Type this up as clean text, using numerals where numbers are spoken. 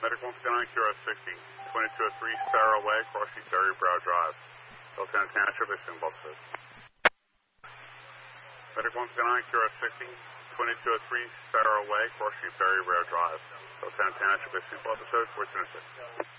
Medic 159, QRS 60, 2203 Sarah Way, Cross Street, Berry Brow Drive. Lieutenant Township, issuing boxes. Medic 159, QRS 60, 2203 Sarah Way, Cross Street, Berry Brow Drive. Lieutenant Township, issuing boxes. What's your